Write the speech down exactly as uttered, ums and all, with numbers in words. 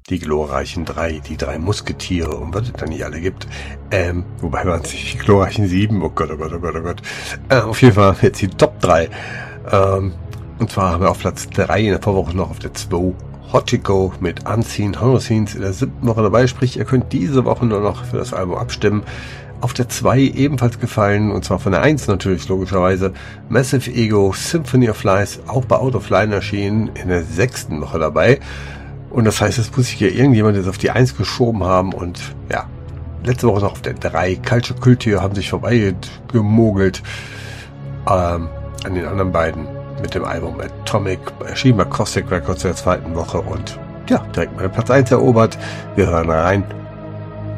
die glorreichen drei, die drei Musketiere und was es da nicht alle gibt. Ähm, wobei waren es nicht die glorreichen sieben, oh Gott, oh Gott, oh Gott, oh Gott. Äh, auf jeden Fall jetzt die Top drei. Ähm, und zwar haben wir auf Platz drei in der Vorwoche noch auf der zwei Hotchiko mit Unseen Horror Scenes in der siebten Woche dabei, sprich, ihr könnt diese Woche nur noch für das Album abstimmen. Auf der zwei ebenfalls gefallen, und zwar von der eins natürlich logischerweise, Massive Ego, Symphony of Lies, auch bei Out of Line erschienen, in der sechsten Woche dabei. Und das heißt, jetzt muss sich hier irgendjemand jetzt auf die eins geschoben haben und ja, letzte Woche noch auf der drei. Culture Culture haben sich vorbeigemogelt ähm, an den anderen beiden mit dem Album Atomic, erschienen bei Caustic Records in der zweiten Woche und ja, direkt mal Platz eins erobert. Wir hören rein